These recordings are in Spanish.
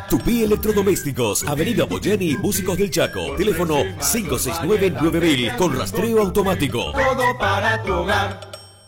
Tupí Electrodomésticos, Avenida Boyani, Músicos del Chaco. Teléfono 569-9000 con rastreo automático. Todo para tu hogar.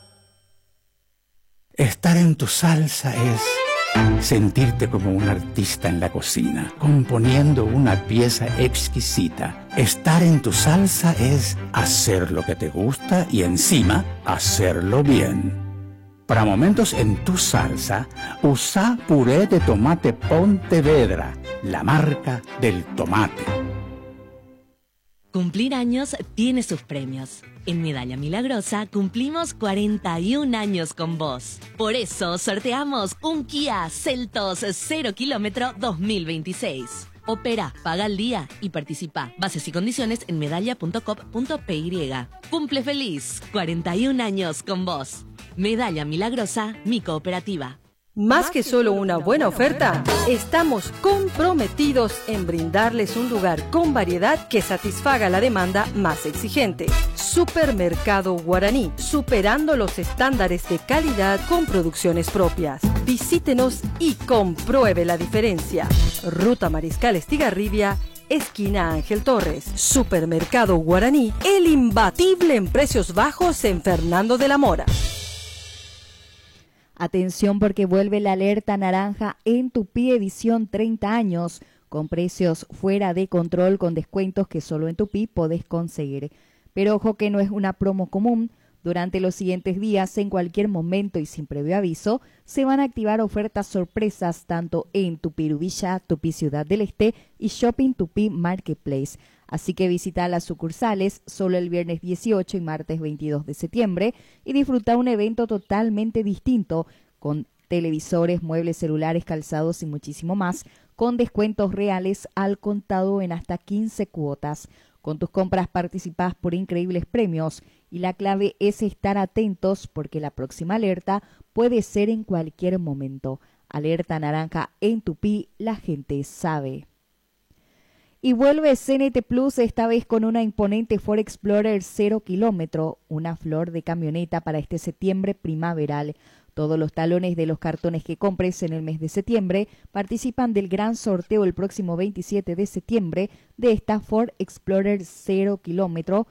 Estar en tu salsa es sentirte como un artista en la cocina, componiendo una pieza exquisita. Estar en tu salsa es hacer lo que te gusta y encima hacerlo bien. Para momentos en tu salsa, usa puré de tomate Pontevedra, la marca del tomate. Cumplir años tiene sus premios. En Medalla Milagrosa cumplimos 41 años con vos. Por eso sorteamos un Kia Seltos 0 kilómetro 2026. Opera, paga al día y participa. Bases y condiciones en medalla.com.py. Cumple feliz, 41 años con vos. Medalla Milagrosa, mi cooperativa. Más que solo una buena oferta, estamos comprometidos en brindarles un lugar con variedad que satisfaga la demanda más exigente. Supermercado Guaraní, superando los estándares de calidad con producciones propias. Visítenos y compruebe la diferencia. Ruta Mariscal Estigarribia, esquina Ángel Torres. Supermercado Guaraní, el imbatible en precios bajos en Fernando de la Mora. Atención porque vuelve la alerta naranja en Tupí edición 30 años, con precios fuera de control con descuentos que solo en Tupí podés conseguir. Pero ojo que no es una promo común. Durante los siguientes días, en cualquier momento y sin previo aviso, se van a activar ofertas sorpresas tanto en Tupirubilla, Tupí Ciudad del Este y Shopping Tupí Marketplace. Así que visita las sucursales solo el viernes 18 y martes 22 de septiembre y disfruta un evento totalmente distinto con televisores, muebles celulares, calzados y muchísimo más, con descuentos reales al contado en hasta 15 cuotas. Con tus compras participás por increíbles premios y la clave es estar atentos porque la próxima alerta puede ser en cualquier momento. Alerta naranja en Tupí, la gente sabe. Y vuelve CNT Plus, esta vez con una imponente Ford Explorer 0 kilómetro, una flor de camioneta para este septiembre primaveral. Todos los talones de los cartones que compres en el mes de septiembre participan del gran sorteo el próximo 27 de septiembre de esta Ford Explorer 0 kilómetro